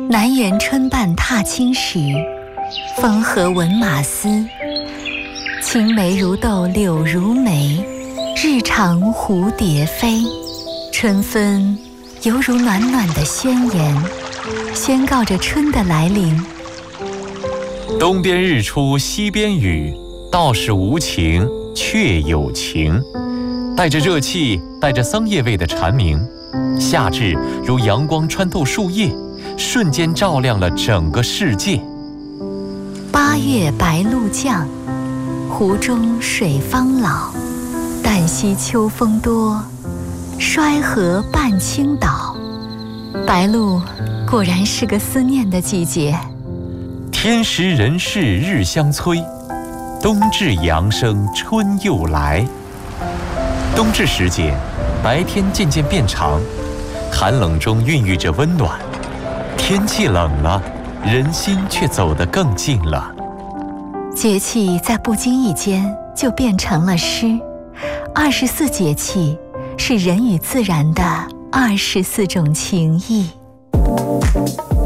南园春半踏青时，风和闻马嘶。青梅如豆柳如眉，日长蝴蝶飞。春分犹如暖暖的宣言，宣告着春的来临。 东边日出西边雨，道是无晴却有晴。带着热气，带着桑叶味的蝉鸣，夏至如阳光穿透树叶，瞬间照亮了整个世界。 8月白露降，湖中水方老。旦夕秋风多，衰河半倾倒。白露果然是个思念的季节。 天时人事日相催，冬至阳生春又来。冬至时节，白天渐渐变长，寒冷中孕育着温暖。天气冷了，人心却走得更近了。 节气在不经意间就变成了诗。24节气是人与自然的24种情谊。